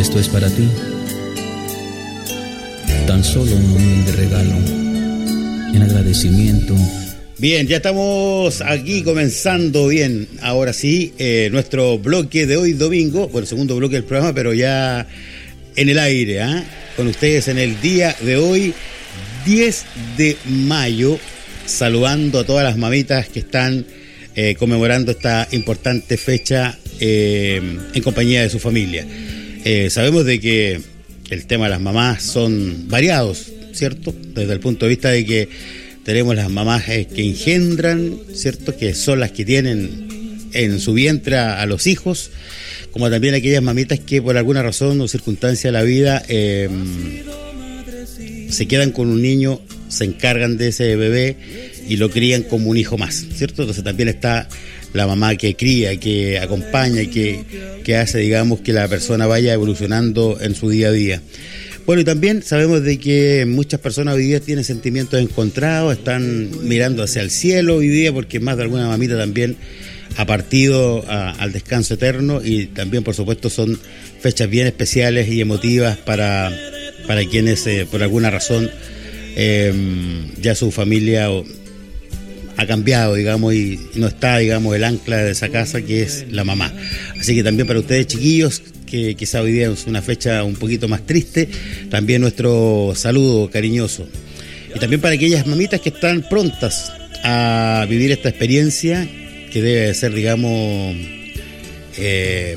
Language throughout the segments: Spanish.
Esto es para ti, tan solo un humilde regalo en agradecimiento. Bien, ya estamos aquí comenzando bien, ahora sí, nuestro bloque de hoy domingo, bueno, segundo bloque del programa, pero ya en el aire, con ustedes en el día de hoy, 10 de mayo, saludando a todas las mamitas que están conmemorando esta importante fecha en compañía de su familia. Sabemos de que el tema de las mamás son variados, ¿cierto? Desde el punto de vista de que tenemos las mamás que engendran, ¿cierto? Que son las que tienen en su vientre a los hijos, como también aquellas mamitas que por alguna razón o circunstancia de la vida se quedan con un niño, se encargan de ese bebé y lo crían como un hijo más, ¿cierto? Entonces también está la mamá que cría, que acompaña y que hace, digamos, que la persona vaya evolucionando en su día a día. Bueno, y también sabemos de que muchas personas hoy día tienen sentimientos encontrados, están mirando hacia el cielo hoy día porque más de alguna mamita también ha partido al descanso eterno, y también, por supuesto, son fechas bien especiales y emotivas para quienes por alguna razón ya su familia ha cambiado, digamos, y no está, digamos, el ancla de esa casa que es la mamá. Así que también para ustedes, chiquillos, que quizá hoy día es una fecha un poquito más triste, también nuestro saludo cariñoso. Y también para aquellas mamitas que están prontas a vivir esta experiencia, que debe ser, digamos, de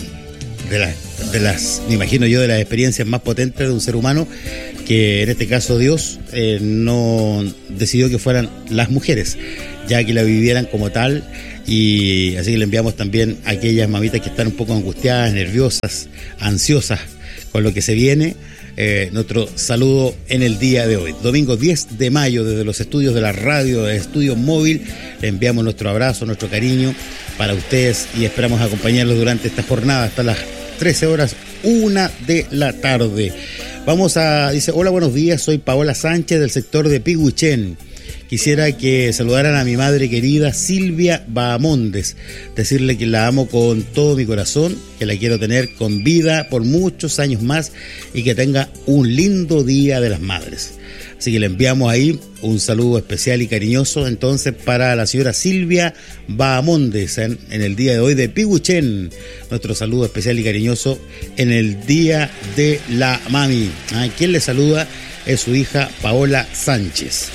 las, me imagino yo, de las experiencias más potentes de un ser humano, que en este caso Dios no decidió que fueran las mujeres, ya que la vivieran como tal. Y así que le enviamos también a aquellas mamitas que están un poco angustiadas, nerviosas, ansiosas con lo que se viene, nuestro saludo en el día de hoy, domingo 10 de mayo, desde los estudios de la radio, de Estudios Móvil. Le enviamos nuestro abrazo, nuestro cariño para ustedes y esperamos acompañarlos durante esta jornada hasta las 13 horas, 1 de la tarde. Dice, hola, buenos días, soy Paola Sánchez del sector de Pigüichén. Quisiera que saludaran a mi madre querida Silvia Bahamondes, decirle que la amo con todo mi corazón, que la quiero tener con vida por muchos años más y que tenga un lindo Día de las Madres. Así que le enviamos ahí un saludo especial y cariñoso entonces para la señora Silvia Bahamondes en el día de hoy de Pigüichén. Nuestro saludo especial y cariñoso en el Día de la Mami. Quien le saluda es su hija Paola Sánchez.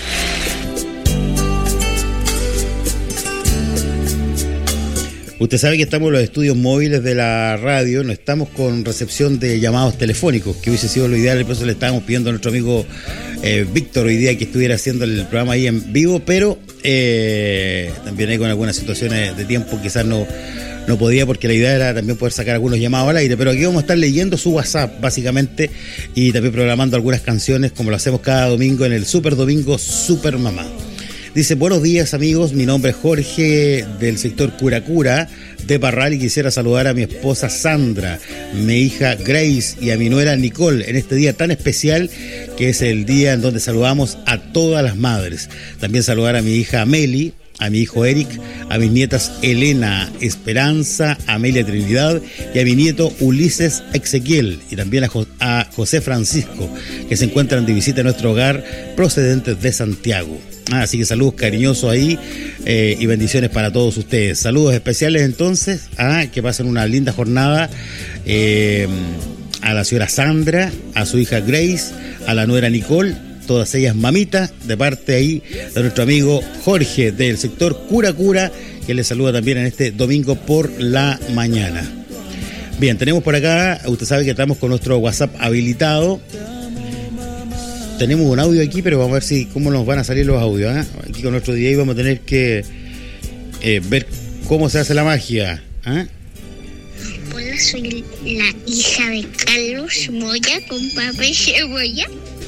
Usted sabe que estamos en los estudios móviles de la radio, no estamos con recepción de llamados telefónicos, que hubiese sido lo ideal, por eso le estábamos pidiendo a nuestro amigo Víctor hoy día que estuviera haciendo el programa ahí en vivo, pero también hay con algunas situaciones de tiempo, quizás no podía, porque la idea era también poder sacar algunos llamados al aire, pero aquí vamos a estar leyendo su WhatsApp básicamente y también programando algunas canciones como lo hacemos cada domingo en el Super Domingo Super Mamá. Dice, buenos días amigos, mi nombre es Jorge del sector Curacura de Parral y quisiera saludar a mi esposa Sandra, mi hija Grace y a mi nuera Nicole en este día tan especial que es el día en donde saludamos a todas las madres. También saludar a mi hija Meli, a mi hijo Eric, a mis nietas Elena, Esperanza, Amelia Trinidad y a mi nieto Ulises Ezequiel, y también a José Francisco, que se encuentran de visita en nuestro hogar procedentes de Santiago. Así que saludos cariñosos ahí y bendiciones para todos ustedes. Saludos especiales entonces, que pasen una linda jornada a la señora Sandra, a su hija Grace, a la nuera Nicole, todas ellas mamitas, de parte ahí de nuestro amigo Jorge del sector Curacura, que les saluda también en este domingo por la mañana. Bien, tenemos por acá, usted sabe que estamos con nuestro WhatsApp habilitado. Tenemos un audio aquí, pero vamos a ver cómo nos van a salir los audios. Aquí con nuestro DJ vamos a tener que ver cómo se hace la magia. Hola, soy la hija de Carlos Moya con papel cebolla.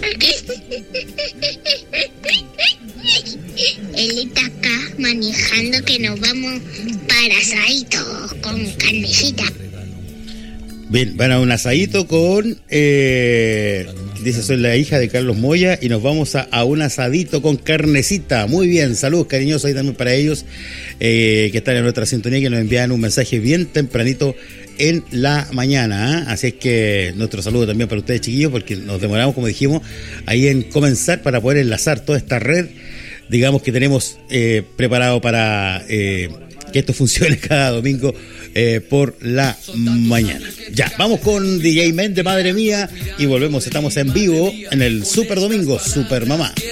Él está acá manejando que nos vamos para asadito con carnecita. Bien, van a un asadito con... dice, soy la hija de Carlos Moya y nos vamos a un asadito con carnecita. Muy bien, saludos cariñosos ahí también para ellos que están en nuestra sintonía, que nos envían un mensaje bien tempranito en la mañana, ¿eh? Así es que nuestro saludo también para ustedes, chiquillos, porque nos demoramos, como dijimos, ahí en comenzar para poder enlazar toda esta red, digamos, que tenemos preparado para que esto funcione cada domingo por la mañana. Ya, vamos con DJ Men de Madre Mía y volvemos. Estamos en vivo en el Super Domingo Super Mamá.